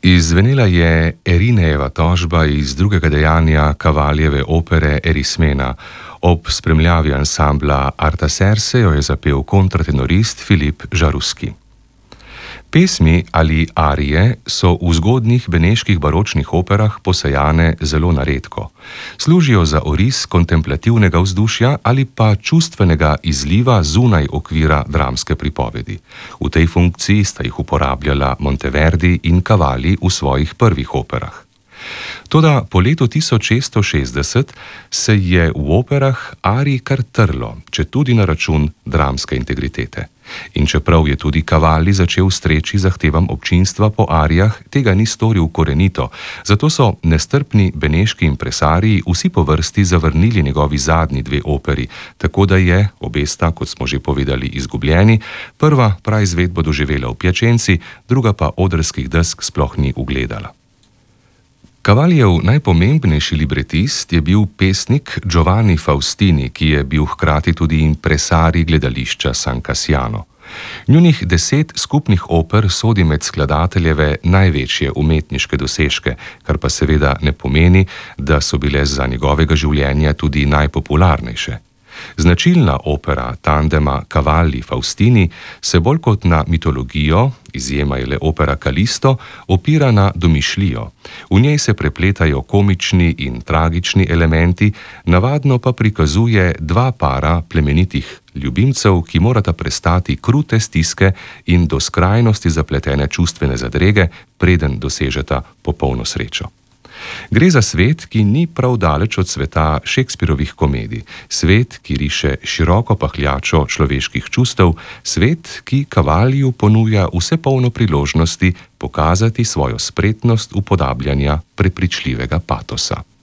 Izzvenela je Erinejeva tožba iz drugega dejanja Cavaglieve opere Erismena. Ob spremljavi ansambla Artaserse jo je zapel kontratenorist Filip Žaruski. Pesmi ali arije so v zgodnjih beneških baročnih operah posejane zelo na redko. Služijo za oris kontemplativnega vzdušja ali pa čustvenega izliva zunaj okvira dramske pripovedi. V tej funkciji sta jih uporabljala Monteverdi in Cavalli v svojih prvih operah. Toda po letu 1660 se je v operah arij kar trlo, četudi na račun dramske integritete. In čeprav je tudi Cavalli začel streči zahtevam občinstva po arijah, tega ni storil korenito, zato so nestrpni beneški impresariji vsi po vrsti zavrnili njegovi zadnji dve operi, tako da je, obe sta, kot smo že povedali, izgubljeni, prva praizvedbo doživela v Piacenzi, druga pa odrskih desk sploh ni ugledala. Cavallijev najpomembnejši libretist je bil pesnik Giovanni Faustini, ki je bil hkrati tudi impresarij gledališča San Cassiano. Njunih 10 skupnih oper sodi med skladateljeve največje umetniške dosežke, kar pa seveda ne pomeni, da so bile za njegovega življenja tudi najpopularnejše. Značilna opera tandema Cavalli-Faustini se bolj kot na mitologijo, izjema je le opera Kalisto, opira na domišljijo. V njej se prepletajo komični in tragični elementi, navadno pa prikazuje dva para plemenitih ljubimcev, ki morata prestati krute stiske in do skrajnosti zapletene čustvene zadrege, preden dosežeta popolno srečo. Gre za svet, ki ni prav daleč od sveta Shakespearovih komedij, svet, ki riše široko pahljačo človeških čustev, svet, ki Cavalliju ponuja vse polno priložnosti pokazati svojo spretnost upodabljanja prepričljivega patosa.